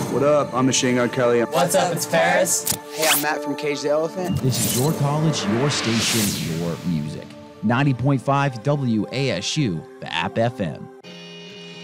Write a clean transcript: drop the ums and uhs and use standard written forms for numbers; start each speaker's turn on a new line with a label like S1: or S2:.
S1: What up? I'm Machine Gun Kelly.
S2: What's up? It's Paris.
S3: Hey, I'm Matt from Cage the Elephant.
S4: This is your college, your station, your music. 90.5 WASU, the App FM.